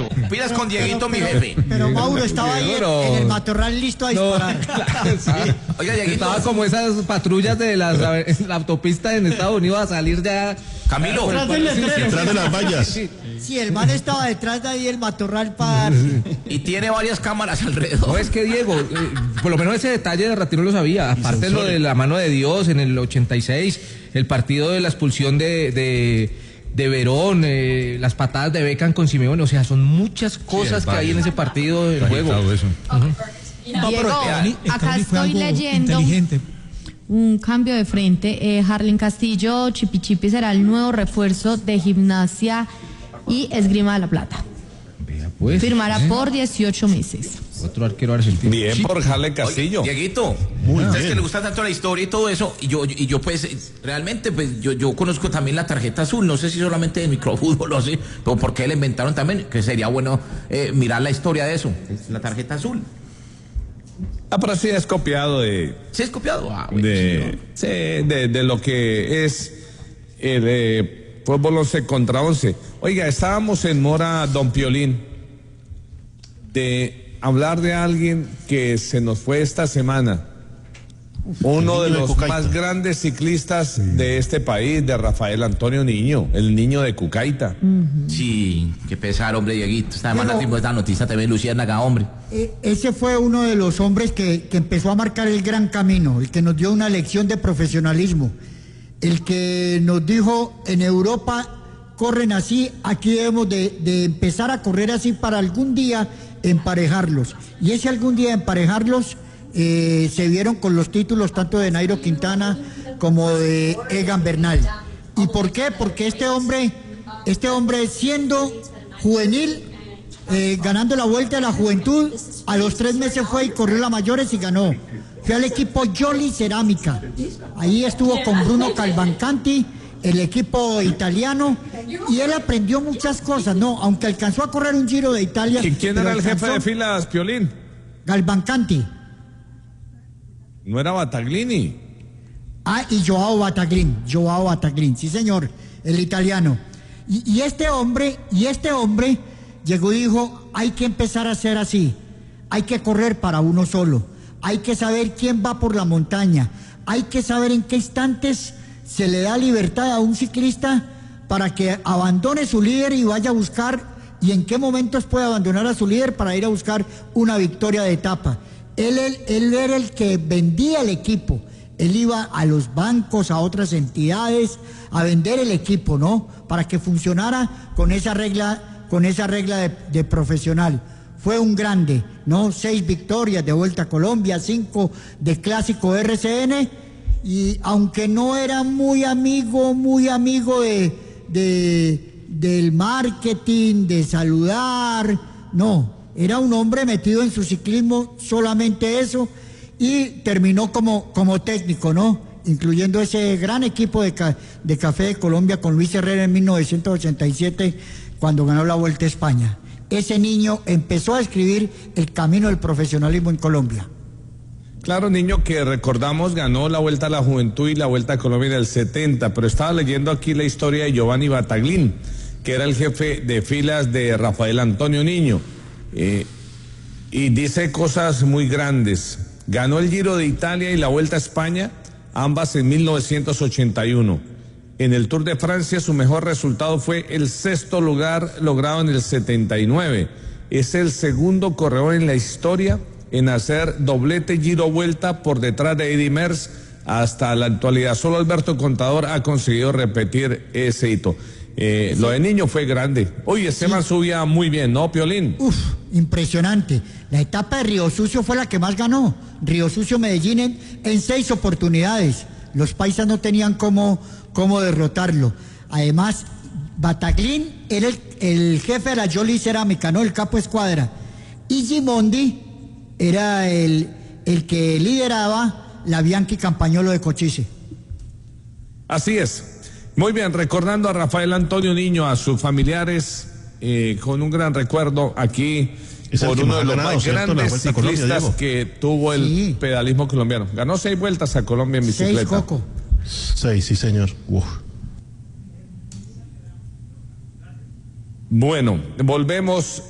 Pilas con Dieguito, mi jefe. Pero Mauro estaba ahí en el matorral listo a disparar. Claro, sí. Oiga, Dieguito. Estaba como esas patrullas de la autopista en Estados Unidos a salir ya. Camilo. Detrás de las vallas. Sí, el man estaba detrás de ahí el matorral para... Y tiene varias cámaras alrededor. No, es que Diego, por lo menos ese detalle de Ratiro lo sabía. Aparte lo de la mano de Dios en el 86, el partido de la expulsión de Verón, las patadas de Beckham con Simeone, o sea, son muchas cosas que hay en ese partido en juego. Diego, acá estoy leyendo un cambio de frente. Harlen Castillo, Chipi será el nuevo refuerzo de Gimnasia y Esgrima de la Plata. Pues, firmará por 18 meses. Otro arquero argentino. Bien por Harlen Castillo. Oye, Dieguito, ustedes que le gusta tanto la historia y todo eso, y yo pues, realmente, pues, yo conozco también la tarjeta azul, no sé si solamente en microfútbol o así, pero ¿por qué la inventaron también? Que sería bueno mirar la historia de eso, la tarjeta azul. Pero sí es copiado de... ¿Sí es copiado? Bueno, de lo que es el fútbol 11 contra 11. Oiga, estábamos en mora, don Piolín, de hablar de alguien que se nos fue esta semana. Uno de los más grandes ciclistas de este país, de Rafael Antonio Niño, el niño de Cucaita. Sí, qué pesar, hombre, Dieguito. Esta noticia también, Luciérnaga, hombre. Ese fue uno de los hombres que empezó a marcar el gran camino, el que nos dio una lección de profesionalismo, el que nos dijo: en Europa corren así, aquí debemos de empezar a correr así para algún día emparejarlos. Y ese algún día emparejarlos se vieron con los títulos tanto de Nairo Quintana como de Egan Bernal. ¿Y por qué? Porque este hombre siendo juvenil, ganando la Vuelta de la Juventud, a los 3 meses fue y corrió la mayores y ganó. Fue al equipo Jolly Cerámica. Ahí estuvo con Bruno Cavalcanti, el equipo italiano, y él aprendió muchas cosas, ¿no? Aunque alcanzó a correr un Giro de Italia. ¿Y quién era el jefe de filas, Piolín? Cavalcanti. ¿No era Battaglini? Y Joao Battaglini, sí señor, el italiano. Y este hombre llegó y dijo: hay que empezar a hacer así, hay que correr para uno solo, hay que saber quién va por la montaña, hay que saber en qué instantes se le da libertad a un ciclista para que abandone su líder y vaya a buscar, y en qué momentos puede abandonar a su líder para ir a buscar una victoria de etapa. Él era el que vendía el equipo, él iba a los bancos, a otras entidades, a vender el equipo, ¿no? Para que funcionara con esa regla de profesional. Fue un grande, ¿no? 6 victorias de Vuelta a Colombia, 5 de Clásico RCN, y aunque no era muy amigo del marketing, de saludar, no, era un hombre metido en su ciclismo, solamente eso, y terminó como técnico, ¿no? Incluyendo ese gran equipo de Café de Colombia con Luis Herrera en 1987, cuando ganó la Vuelta a España. Ese niño empezó a escribir el camino del profesionalismo en Colombia. Claro, Niño, que recordamos ganó la Vuelta a la Juventud y la Vuelta a Colombia en el 70, pero estaba leyendo aquí la historia de Giovanni Battaglini, que era el jefe de filas de Rafael Antonio Niño, y dice cosas muy grandes. Ganó el Giro de Italia y la Vuelta a España, ambas en 1981. En el Tour de Francia su mejor resultado fue el 6º lugar logrado en el 79. Es el segundo corredor en la historia en hacer doblete Giro-Vuelta por detrás de Eddy Merckx hasta la actualidad. Solo Alberto Contador ha conseguido repetir ese hito. Lo de Niño fue grande. Oye, Esteban subía muy bien, ¿no, Piolín? Impresionante. La etapa de Río Sucio fue la que más ganó. Río Sucio Medellín en 6 oportunidades. Los paisas no tenían cómo derrotarlo. Además, Battaglini era el jefe de la Jolly Cerámica, ¿no? El capo escuadra. Y Gimondi era el que lideraba la Bianchi Campagnolo de Cochise. Así es. Muy bien, recordando a Rafael Antonio Niño, a sus familiares, con un gran recuerdo aquí por uno de los más grandes ciclistas que tuvo el pedalismo colombiano. Ganó 6 vueltas a Colombia en bicicleta. 6, Coco. 6, sí señor. Bueno, volvemos.